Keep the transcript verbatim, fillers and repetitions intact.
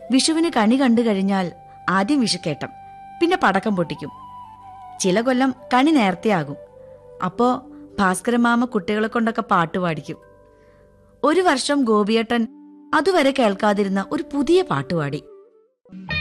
വിഷുവിന് കണി കണ്ടു കഴിഞ്ഞാൽ ആദ്യം വിഷുക്കേട്ടം, പിന്നെ പടക്കം പൊട്ടിക്കും. ചില കൊല്ലം കണി നേരത്തെയാകും. അപ്പോ ഭാസ്കരമാമ കുട്ടികളെ കൊണ്ടൊക്കെ പാട്ട് പാടിക്കും. ഒരു വർഷം ഗോപിയേട്ടൻ അതുവരെ കേൾക്കാതിരുന്ന ഒരു പുതിയ പാട്ടുപാടി.